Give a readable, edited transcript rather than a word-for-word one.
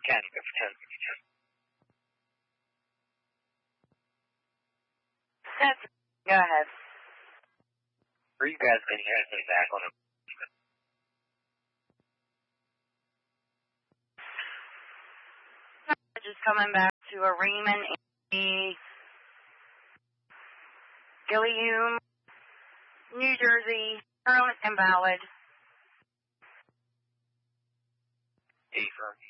10, go for 10. 10. Go ahead. Where you guys been here? Stay back on it. Just coming back to a Raymond A. Gilliam, New Jersey, currently invalid. Affirm.